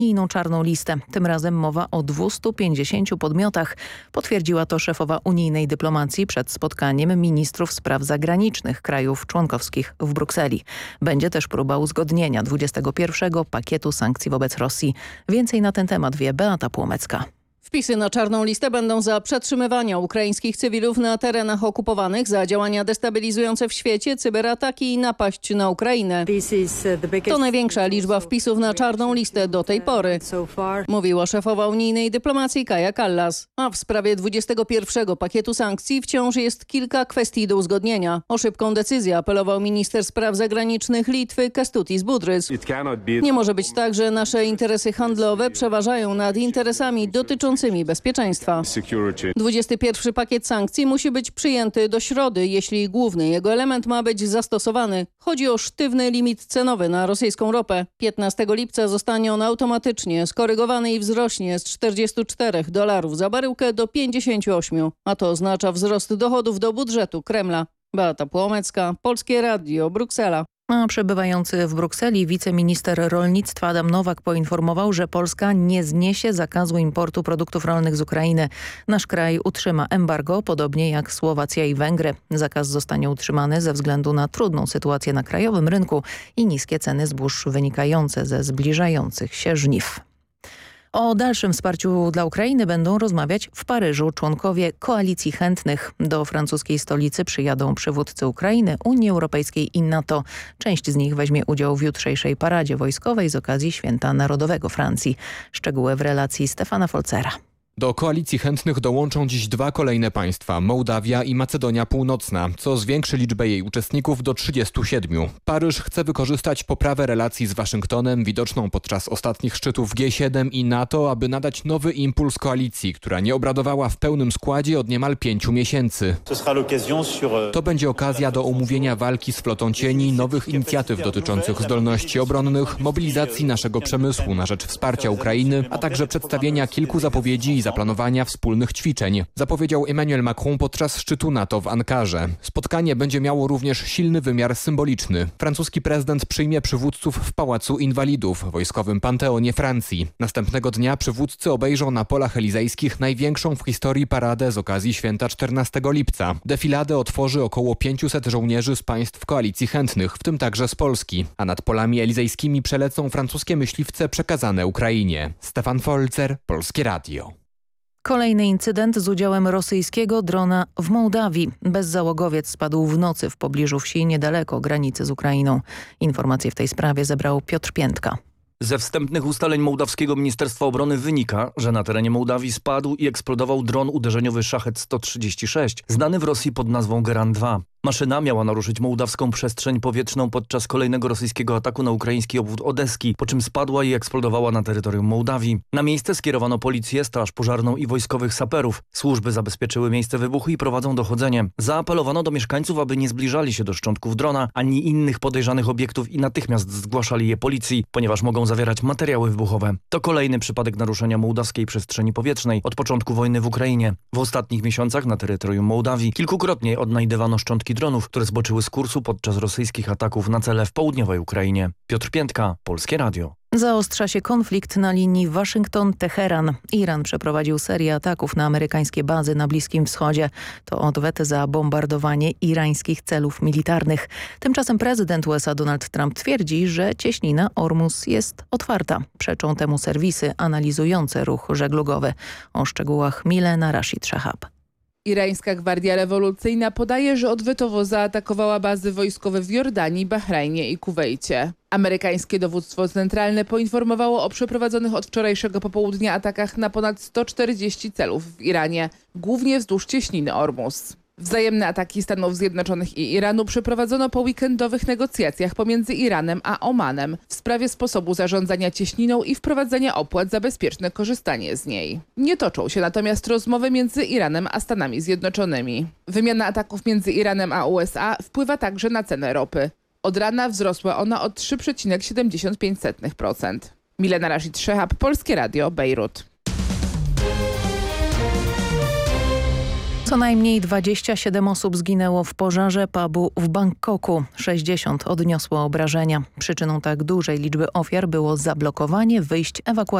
unijną czarną listę. Tym razem mowa o 250 podmiotach. Potwierdziła to szefowa unijnej dyplomacji przed spotkaniem ministrów spraw zagranicznych krajów członkowskich w Brukseli. Będzie też próba uzgodnienia 21. pakietu sankcji wobec Rosji. Więcej na ten temat wie Beata Płomecka. Wpisy na czarną listę będą za przetrzymywania ukraińskich cywilów na terenach okupowanych, za działania destabilizujące w świecie, cyberataki i napaść na Ukrainę. To największa liczba wpisów na czarną listę do tej pory, mówiła szefowa unijnej dyplomacji Kaja Kallas. A w sprawie 21. pakietu sankcji wciąż jest kilka kwestii do uzgodnienia. O szybką decyzję apelował minister spraw zagranicznych Litwy Kęstutis Budrys. Nie może być tak, że nasze interesy handlowe przeważają nad interesami dotyczącymi bezpieczeństwa. 21. pakiet sankcji musi być przyjęty do środy, jeśli główny jego element ma być zastosowany. Chodzi o sztywny limit cenowy na rosyjską ropę. 15 lipca zostanie on automatycznie skorygowany i wzrośnie z $44 za baryłkę do 58, a to oznacza wzrost dochodów do budżetu Kremla. Beata Płomecka, Polskie Radio, Bruksela. A przebywający w Brukseli wiceminister rolnictwa Adam Nowak poinformował, że Polska nie zniesie zakazu importu produktów rolnych z Ukrainy. Nasz kraj utrzyma embargo, podobnie jak Słowacja i Węgry. Zakaz zostanie utrzymany ze względu na trudną sytuację na krajowym rynku i niskie ceny zbóż wynikające ze zbliżających się żniw. O dalszym wsparciu dla Ukrainy będą rozmawiać w Paryżu członkowie Koalicji Chętnych. Do francuskiej stolicy przyjadą przywódcy Ukrainy, Unii Europejskiej i NATO. Część z nich weźmie udział w jutrzejszej paradzie wojskowej z okazji Święta Narodowego Francji. Szczegóły w relacji Stefana Folcera. Do Koalicji Chętnych dołączą dziś dwa kolejne państwa, Mołdawia i Macedonia Północna, co zwiększy liczbę jej uczestników do 37. Paryż chce wykorzystać poprawę relacji z Waszyngtonem, widoczną podczas ostatnich szczytów G7 i NATO, aby nadać nowy impuls koalicji, która nie obradowała w pełnym składzie od niemal 5 miesięcy. To będzie okazja do omówienia walki z flotą cieni, nowych inicjatyw dotyczących zdolności obronnych, mobilizacji naszego przemysłu na rzecz wsparcia Ukrainy, a także przedstawienia kilku zapowiedzi i zaplanowania wspólnych ćwiczeń, zapowiedział Emmanuel Macron podczas szczytu NATO w Ankarze. Spotkanie będzie miało również silny wymiar symboliczny. Francuski prezydent przyjmie przywódców w Pałacu Inwalidów, wojskowym panteonie Francji. Następnego dnia przywódcy obejrzą na polach elizejskich największą w historii paradę z okazji święta 14 lipca. Defiladę otworzy około 500 żołnierzy z państw Koalicji Chętnych, w tym także z Polski. A nad polami elizejskimi przelecą francuskie myśliwce przekazane Ukrainie. Stefan Folzer, Polskie Radio. Kolejny incydent z udziałem rosyjskiego drona w Mołdawii. Bezzałogowiec spadł w nocy w pobliżu wsi niedaleko granicy z Ukrainą. Informacje w tej sprawie zebrał Piotr Piętka. Ze wstępnych ustaleń mołdawskiego Ministerstwa Obrony wynika, że na terenie Mołdawii spadł i eksplodował dron uderzeniowy Szachet-136, znany w Rosji pod nazwą Geran-2. Maszyna miała naruszyć mołdawską przestrzeń powietrzną podczas kolejnego rosyjskiego ataku na ukraiński obwód Odeski, po czym spadła i eksplodowała na terytorium Mołdawii. Na miejsce skierowano policję, straż pożarną i wojskowych saperów. Służby zabezpieczyły miejsce wybuchu i prowadzą dochodzenie. Zaapelowano do mieszkańców, aby nie zbliżali się do szczątków drona ani innych podejrzanych obiektów i natychmiast zgłaszali je policji, ponieważ mogą zawierać materiały wybuchowe. To kolejny przypadek naruszenia mołdawskiej przestrzeni powietrznej od początku wojny w Ukrainie. W ostatnich miesiącach na terytorium Mołdawii kilkukrotnie odnajdywano szczątki dronów, które zboczyły z kursu podczas rosyjskich ataków na cele w południowej Ukrainie. Piotr Piętka, Polskie Radio. Zaostrza się konflikt na linii Waszyngton-Teheran. Iran przeprowadził serię ataków na amerykańskie bazy na Bliskim Wschodzie. To odwet za bombardowanie irańskich celów militarnych. Tymczasem prezydent USA Donald Trump twierdzi, że cieśnina Ormus jest otwarta. Przeczą temu serwisy analizujące ruch żeglugowy. O szczegółach Milena Rashid Shahab. Irańska Gwardia Rewolucyjna podaje, że odwetowo zaatakowała bazy wojskowe w Jordanii, Bahrajnie i Kuwejcie. Amerykańskie dowództwo centralne poinformowało o przeprowadzonych od wczorajszego popołudnia atakach na ponad 140 celów w Iranie, głównie wzdłuż cieśniny Ormus. Wzajemne ataki Stanów Zjednoczonych i Iranu przeprowadzono po weekendowych negocjacjach pomiędzy Iranem a Omanem w sprawie sposobu zarządzania cieśniną i wprowadzenia opłat za bezpieczne korzystanie z niej. Nie toczą się natomiast rozmowy między Iranem a Stanami Zjednoczonymi. Wymiana ataków między Iranem a USA wpływa także na cenę ropy. Od rana wzrosła ona o 3,75%. Milena Rashid Shehab, Polskie Radio, Bejrut. Co najmniej 27 osób zginęło w pożarze pubu w Bangkoku. 60 odniosło obrażenia. Przyczyną tak dużej liczby ofiar było zablokowanie wyjść ewakuacyjnych